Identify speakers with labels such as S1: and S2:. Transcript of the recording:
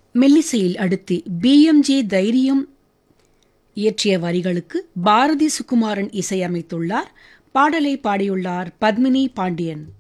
S1: மெல்லிசையில் அடுத்து BMJ தைரியம் இயற்றிய வரிகளுக்கு பாரதி சுகுமாரன் இசையமைத்துள்ளார். பாடலை பாடியுள்ளார் பத்மினி பாண்டியன்.